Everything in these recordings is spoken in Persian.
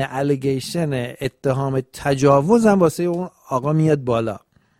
الیگیشن اتهام تجاوز هم واسه اون آقا میاد بالا.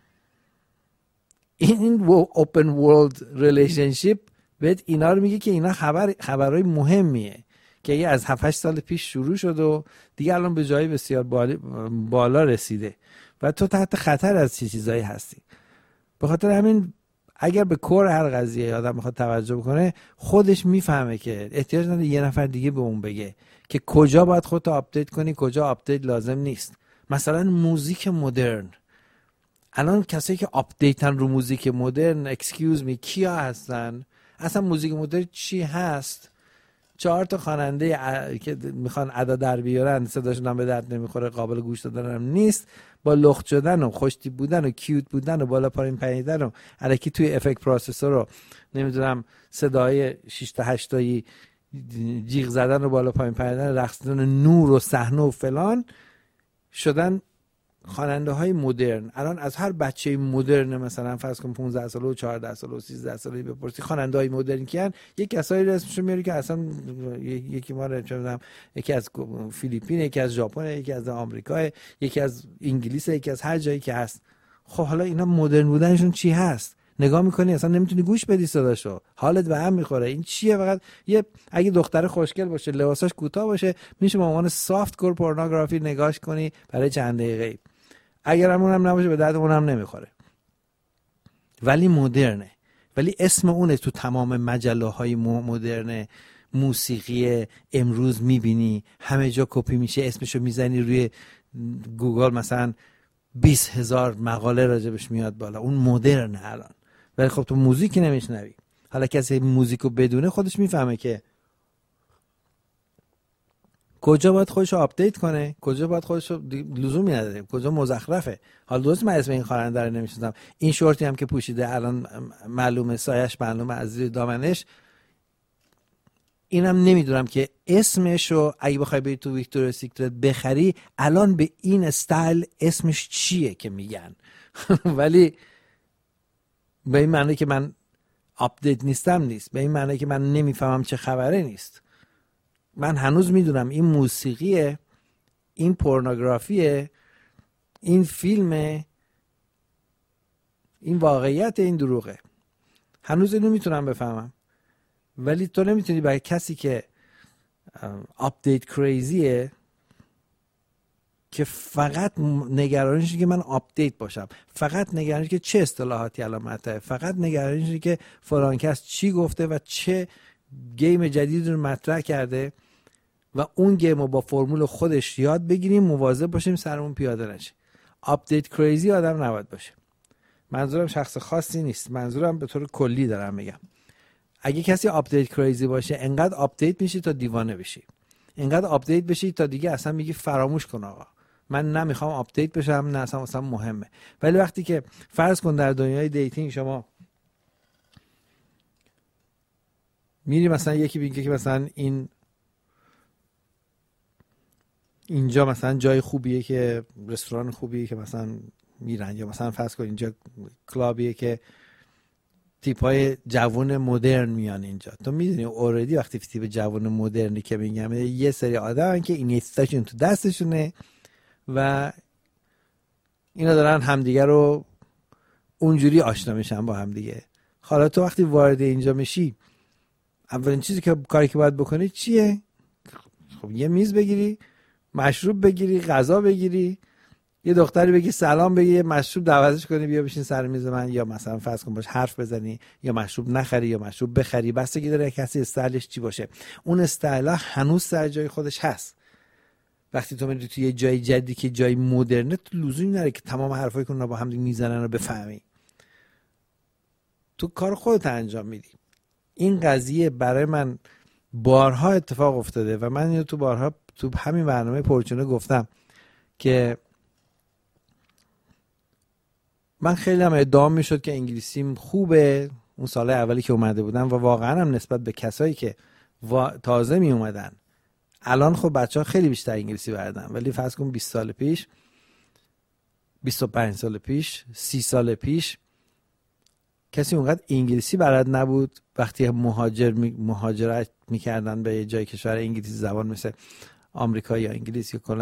این اوپن ورلد ریلیشنشیپ بهت اینا رو میگه که اینا خبرهای مهمیه که یه از 7-8 سال پیش شروع شد و دیگه الان به جایی بسیار بالا رسیده و تو تحت خطر از چیزایی هستی. به خاطر همین اگر به کور هر قضیه آدم میخواد توجه بکنه، خودش میفهمه که احتیاج نداره یه نفر دیگه به اون بگه که کجا باید خودت آپدیت کنی، کجا آپدیت لازم نیست. مثلا موزیک مدرن، الان کسایی که آپدیتن رو موزیک مدرن، اکسکیوز می، کیا هستن؟ اصلا موزیک مدرن چی هست؟ 4 تا خواننده که میخوان ادا در بیارن، صداشون هم به درد نمیخوره، قابل گوش دادن هم نیست، با لخت شدن و خوشتیپ بودن و کیوت بودن و بالا پایین پریدن و الکی توی افکت پروسسور رو نمیدونم صدای 6 تا 8 تایی جیغ زدن و بالا پایین پریدن، رقص دادن، نور و صحنه و فلان شدن خواننده های مدرن. الان از هر بچه مدرن مثلا فرض کن 15 ساله و 14 ساله و 13 ساله بپرسی خواننده های مدرن کیان، یک کسایی اسمشو میاری که اصلا یکی ما رو چه میدونم، یکی از فیلیپین، یکی از ژاپن، یکی از آمریکا، یکی از انگلیس، یکی از هر جایی که هست. خب حالا اینا مدرن بودنشون چی هست؟ نگاه میکنی اصلا نمیتونی گوش بدی صداشو، حالت به هم میخوره. این چیه؟ فقط یه اگه دختر خوشگل باشه، لباساش کوتاه باشه، میشه به عنوان سافت کور پورنوگرافی نگاش کنی برای چند دقیقه. اگر همون نباشه به درد اونم نمیخوره، ولی مدرنه، ولی اسم اونه تو تمام مجله های مدرن موسیقی امروز میبینی همه جا کپی میشه، اسمشو میزنی روی گوگل مثلا 20,000 مقاله راجبش میاد بالا. اون مدرنه الان، ولی خب تو موزیک نمیشنوی. حالا کسی موزیکو بدونه خودش میفهمه که کجا باید خودشو آپدیت کنه، کجا باید خودشو لزومی نداره، کجا مزخرفه. حالا درست من اسم این خواننده رو نمیشناسم، این شورتی هم که پوشیده الان معلومه سایش معلومه از زیر دامنش، اینم نمیدونم که اسمشو اگه بخوای بری تو ویکتوریا سیکرت بخری الان به این استایل اسمش چیه که میگن ولی به این معنی که من آپدیت نیستم نیست، به این معنی که من نمیفهمم چه خبره نیست. من هنوز میدونم این موسیقیه، این پورنوگرافیه، این فیلمه، این واقعیت، این دروغه. هنوز اینو میتونم بفهمم. ولی تو نمیتونی برای کسی که آپدیت کریزیه که فقط نگرانیشه که من آپدیت باشم، فقط نگرانیشه که چه اصطلاحاتی الان مطرحه، فقط نگرانیشه که فلان کس چی گفته و چه گیم جدید رو مطرح کرده و اون گیم رو با فرمول خودش یاد بگیریم، مواظب باشیم سرمون پیاده نشه. آپدیت کریزی آدم نباید باشه. منظورم شخص خاصی نیست، منظورم به طور کلی دارم میگم. اگه کسی آپدیت کریزی باشه، انقدر آپدیت میشی تا دیوانه بشی، انقدر آپدیت بشی تا دیگه اصلا میگی فراموش کن آقا، من نمیخوام آپدیت بشم، نه اصلا مهمه. ولی وقتی که فرض کن در دنیای دیتینگ شما میری مثلا یکی میگه که مثلا اینجا مثلا جای خوبیه که رستوران خوبیه که مثلا میرن، یا مثلا فرض کن اینجا کلابیه که تیپای جوون مدرن میان اینجا. تو میدونی اوردی وقتی تیپ جوون مدرنی که میگم یه سری آدمن که این استاشون تو دستشونه و اینا دارن همدیگه رو اونجوری آشنا میشن با همدیگه. حالا تو وقتی وارد اینجا میشی، اولین چیزی که کاری که باید بکنی چیه؟ خب یه میز بگیری، مشروب بگیری، غذا بگیری، یه دختری بگی سلام بگی، یه مشروب دعوتش کنی بیا بشین سر میز من، یا مثلا فرض کن باش حرف بزنی، یا مشروب نخری یا مشروب بخری، بستگی داره کسی استایلش چی باشه. اون استایل هنوز سر جای خودش هست. وقتی تو میری توی یه جای جدیدی که جای مدرنه، تو لزومی نداره که تمام حرفایی که اونا با هم میزنن رو بفهمی. تو کار خودت انجام میدی. این قضیه برای من بارها اتفاق افتاده و من اینو تو همین برنامه پرچونه گفتم که من خیلی هم ادعا میشد که انگلیسیم خوبه اون سال اولی که اومده بودم و واقعا هم نسبت به کسایی که تازه می اومدن، الان خب بچه‌ها خیلی بیشتر انگلیسی بلدن، ولی فرض کن 20 سال پیش، 25 سال پیش، 30 سال پیش کسی اونقدر انگلیسی بلد نبود. وقتی مهاجرت میکردن به یه جای کشور انگلیسی زبان مثل آمریکا یا انگلیس یا کلا